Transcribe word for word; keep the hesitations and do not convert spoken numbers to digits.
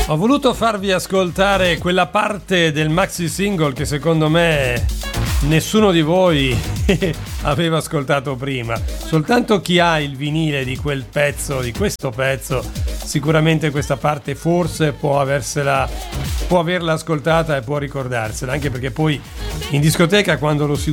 Ho voluto farvi ascoltare quella parte del maxi single che secondo me nessuno di voi aveva ascoltato prima. Soltanto chi ha il vinile di quel pezzo, di questo pezzo, sicuramente questa parte forse può aversela, può averla ascoltata e può ricordarsela, anche perché poi in discoteca quando lo si